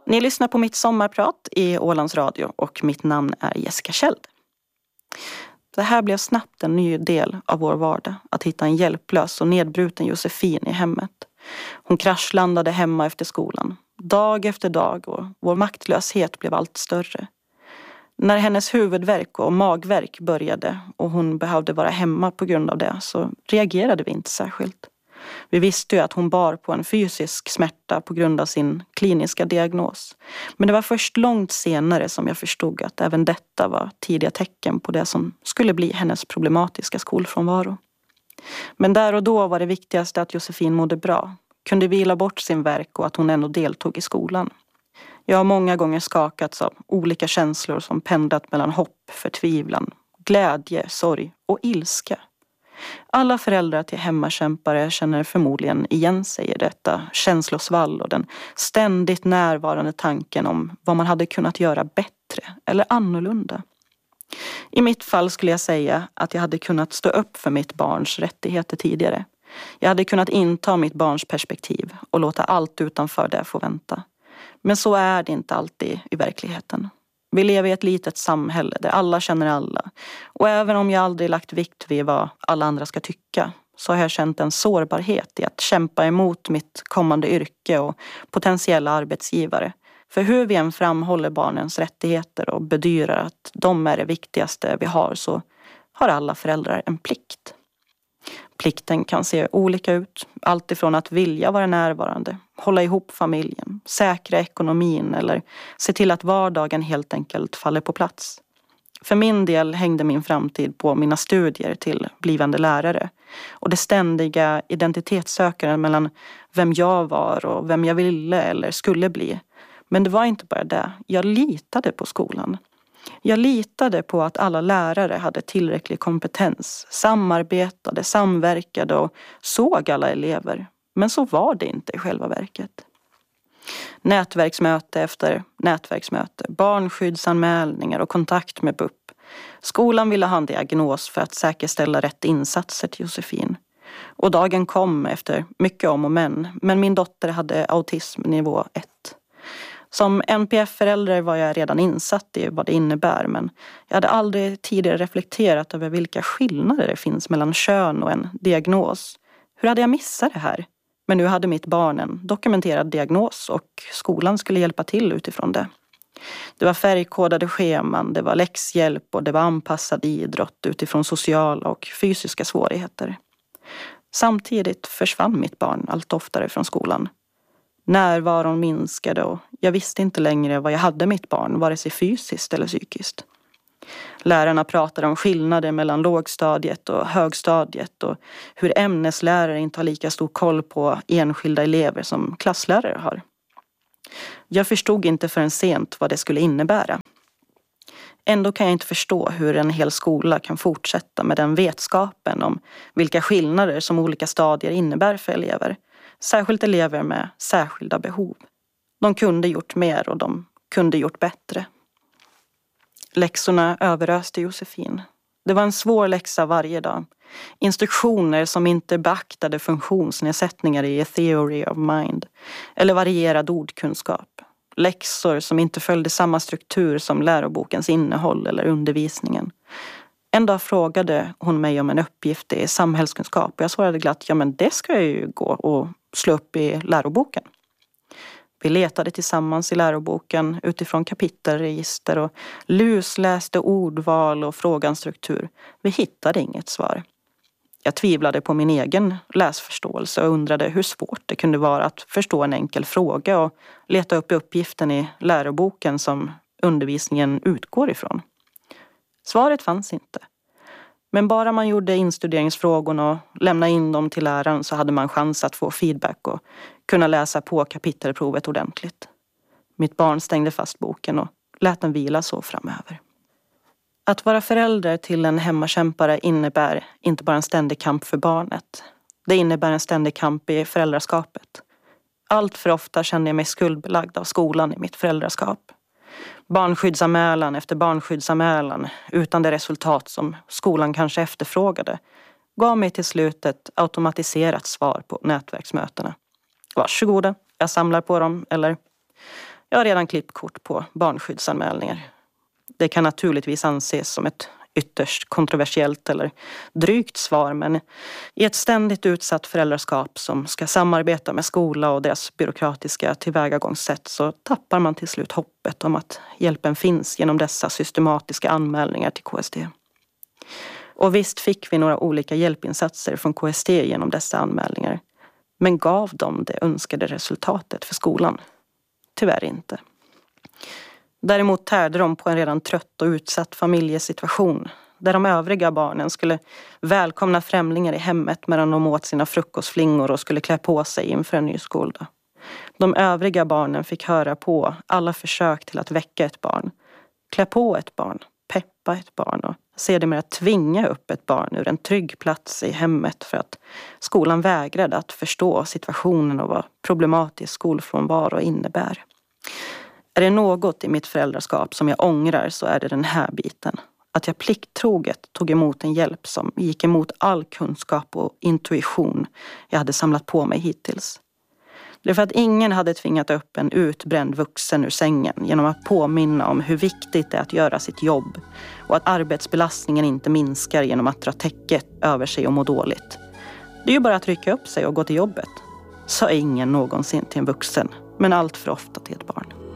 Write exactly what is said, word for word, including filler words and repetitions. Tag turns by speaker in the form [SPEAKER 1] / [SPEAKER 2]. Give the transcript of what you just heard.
[SPEAKER 1] Ni lyssnar på mitt sommarprat i Ålands Radio och mitt namn är Jessica Kjeld. Det här blev snabbt en ny del av vår vardag, att hitta en hjälplös och nedbruten Josefin i hemmet. Hon kraschlandade hemma efter skolan, dag efter dag, och vår maktlöshet blev allt större. När hennes huvudvärk och magvärk började och hon behövde vara hemma på grund av det, så reagerade vi inte särskilt. Vi visste ju att hon bar på en fysisk smärta på grund av sin kliniska diagnos. Men det var först långt senare som jag förstod att även detta var tidiga tecken på det som skulle bli hennes problematiska skolfrånvaro. Men där och då var det viktigaste att Josefin mådde bra, kunde vila bort sin värk och att hon ändå deltog i skolan. Jag har många gånger skakats av olika känslor som pendlat mellan hopp, förtvivlan, glädje, sorg och ilska. Alla föräldrar till hemmakämpare känner förmodligen igen sig i detta känslosvall och den ständigt närvarande tanken om vad man hade kunnat göra bättre eller annorlunda. I mitt fall skulle jag säga att jag hade kunnat stå upp för mitt barns rättigheter tidigare. Jag hade kunnat inta mitt barns perspektiv och låta allt utanför det få vänta. Men så är det inte alltid i verkligheten. Vi lever i ett litet samhälle där alla känner alla. Och även om jag aldrig lagt vikt vid vad alla andra ska tycka, så har jag känt en sårbarhet i att kämpa emot mitt kommande yrke och potentiella arbetsgivare. För hur vi än framhåller barnens rättigheter och bedyrar att de är det viktigaste vi har, så har alla föräldrar en plikt. Plikten kan se olika ut, allt ifrån att vilja vara närvarande, hålla ihop familjen, säkra ekonomin eller se till att vardagen helt enkelt faller på plats. För min del hängde min framtid på mina studier till blivande lärare och det ständiga identitetssökandet mellan vem jag var och vem jag ville eller skulle bli. Men det var inte bara det, jag litade på skolan. Jag litade på att alla lärare hade tillräcklig kompetens, samarbetade, samverkade och såg alla elever. Men så var det inte i själva verket. Nätverksmöte efter nätverksmöte, barnskyddsanmälningar och kontakt med B U P. Skolan ville ha en diagnos för att säkerställa rätt insatser till Josefin. Och dagen kom efter mycket om och men, men min dotter hade autism nivå ett. Som N P F-förälder var jag redan insatt i vad det innebär, men jag hade aldrig tidigare reflekterat över vilka skillnader det finns mellan kön och en diagnos. Hur hade jag missat det här? Men nu hade mitt barn en dokumenterad diagnos och skolan skulle hjälpa till utifrån det. Det var färgkodade scheman, det var läxhjälp och det var anpassad idrott utifrån sociala och fysiska svårigheter. Samtidigt försvann mitt barn allt oftare från skolan. Närvaron minskade och jag visste inte längre vad jag hade mitt barn, vare sig fysiskt eller psykiskt. Lärarna pratade om skillnader mellan lågstadiet och högstadiet och hur ämneslärare inte har lika stor koll på enskilda elever som klasslärare har. Jag förstod inte förrän sent vad det skulle innebära. Ändå kan jag inte förstå hur en hel skola kan fortsätta med den vetskapen om vilka skillnader som olika stadier innebär för elever. Särskilt elever med särskilda behov. De kunde gjort mer och de kunde gjort bättre. Läxorna överöste Josefin. Det var en svår läxa varje dag. Instruktioner som inte beaktade funktionsnedsättningar i A Theory of Mind eller varierad ordkunskap. Läxor som inte följde samma struktur som lärobokens innehåll eller undervisningen. En dag frågade hon mig om en uppgift i samhällskunskap och jag svarade glatt, ja men det ska jag ju gå och slå upp i läroboken. Vi letade tillsammans i läroboken utifrån kapitelregister och lusläste ordval och frågans struktur. Vi hittade inget svar. Jag tvivlade på min egen läsförståelse och undrade hur svårt det kunde vara att förstå en enkel fråga och leta upp uppgiften i läroboken som undervisningen utgår ifrån. Svaret fanns inte. Men bara man gjorde instuderingsfrågorna och lämnade in dem till läraren så hade man chans att få feedback och kunna läsa på kapitelprovet ordentligt. Mitt barn stängde fast boken och lät den vila så framöver. Att vara förälder till en hemmakämpare innebär inte bara en ständig kamp för barnet. Det innebär en ständig kamp i föräldraskapet. Allt för ofta kände jag mig skuldbelagd av skolan i mitt föräldraskap. Barnskyddsanmälan efter barnskyddsanmälan utan det resultat som skolan kanske efterfrågade gav mig till slut ett automatiserat svar på nätverksmötena. Varsågoda, jag samlar på dem, eller Jag har redan klippt kort på barnskyddsanmälningar. Det kan naturligtvis anses som ett ytterst kontroversiellt eller drygt svar, men i ett ständigt utsatt föräldraskap som ska samarbeta med skola och deras byråkratiska tillvägagångssätt så tappar man till slut hoppet om att hjälpen finns genom dessa systematiska anmälningar till K S D. Och visst fick vi några olika hjälpinsatser från K S D genom dessa anmälningar, men gav de det önskade resultatet för skolan? Tyvärr inte. Däremot tärde de på en redan trött och utsatt familjesituation där de övriga barnen skulle välkomna främlingar i hemmet medan de åt sina frukostflingor och skulle klä på sig inför en ny skoldag. De övriga barnen fick höra på alla försök till att väcka ett barn, klä på ett barn, peppa ett barn och sedermera tvinga upp ett barn ur en trygg plats i hemmet för att skolan vägrade att förstå situationen och vad problematisk skolfrånvaro innebär. Är det något i mitt föräldraskap som jag ångrar så är det den här biten. Att jag plikttroget tog emot en hjälp som gick emot all kunskap och intuition jag hade samlat på mig hittills. Det är för att ingen hade tvingat upp en utbränd vuxen ur sängen genom att påminna om hur viktigt det är att göra sitt jobb och att arbetsbelastningen inte minskar genom att dra täcket över sig och må dåligt. Det är ju bara att rycka upp sig och gå till jobbet. Sa ingen någonsin till en vuxen, men allt för ofta till ett barn.